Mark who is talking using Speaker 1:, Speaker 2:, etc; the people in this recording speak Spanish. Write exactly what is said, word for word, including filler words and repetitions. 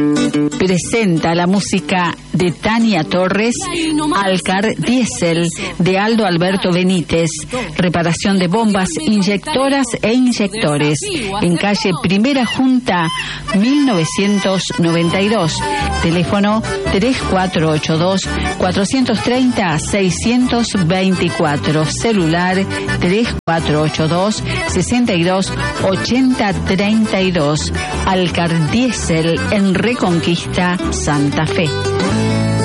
Speaker 1: Presenta la música de Tania Torres, Alcar Diesel de Aldo Alberto Benítez, reparación de bombas, inyectoras e inyectores, en calle Primera Junta mil novecientos noventa y dos, teléfono tres cuatro ocho dos, cuatro tres cero, seis dos cuatro, celular tres cuatro ocho dos, sesenta y dos, ochenta, treinta y dos. Alcar Diesel en Reconquista, Santa Fe.